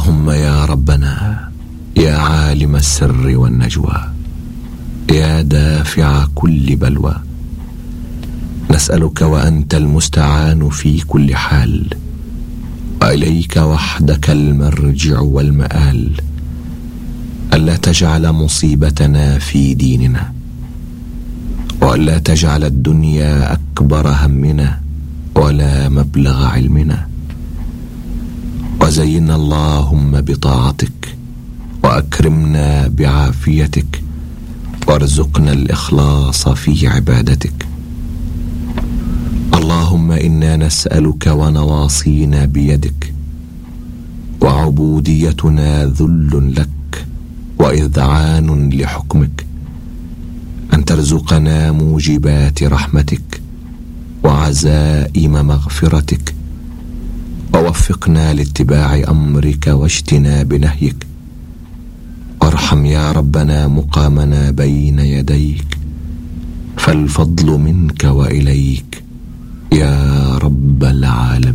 اللهم يا ربنا، يا عالم السر والنجوى، يا دافع كل بلوى، نسألك وأنت المستعان في كل حال، وإليك وحدك المرجع والمآل، ألا تجعل مصيبتنا في ديننا، وألا تجعل الدنيا أكبر همنا ولا مبلغ علمنا، وزينا اللهم بطاعتك، وأكرمنا بعافيتك، وارزقنا الإخلاص في عبادتك. اللهم إنا نسألك ونواصينا بيدك، وعبوديتنا ذل لك وإذعان لحكمك، أن ترزقنا موجبات رحمتك وعزائم مغفرتك، ووفقنا لاتباع أمرك واجتناب نهيك، وارحم يا ربنا مقامنا بين يديك، فالفضل منك وإليك يا رب العالمين.